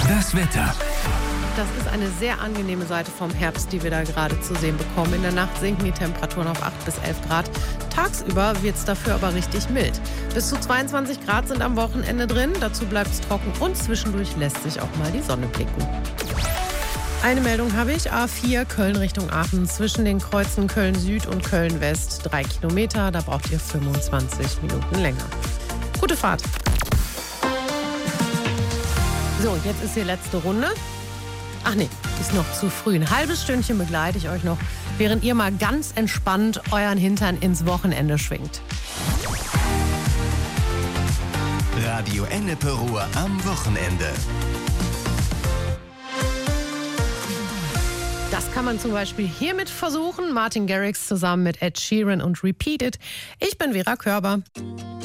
Das Wetter. Das ist eine sehr angenehme Seite vom Herbst, die wir da gerade zu sehen bekommen. In der Nacht sinken die Temperaturen auf 8 bis 11 Grad. Tagsüber wird es dafür aber richtig mild. Bis zu 22 Grad sind am Wochenende drin. Dazu bleibt es trocken und zwischendurch lässt sich auch mal die Sonne blicken. Eine Meldung habe ich. A4 Köln Richtung Aachen. Zwischen den Kreuzen Köln Süd und Köln West 3 Kilometer. Da braucht ihr 25 Minuten länger. Gute Fahrt. So, jetzt ist die letzte Runde. Ach nee, ist noch zu früh. Ein halbes Stündchen begleite ich euch noch, während ihr mal ganz entspannt euren Hintern ins Wochenende schwingt. Radio Ennepe Ruhr am Wochenende. Das kann man zum Beispiel hiermit versuchen. Martin Garrix zusammen mit Ed Sheeran und Repeat It. Ich bin Vera Körber.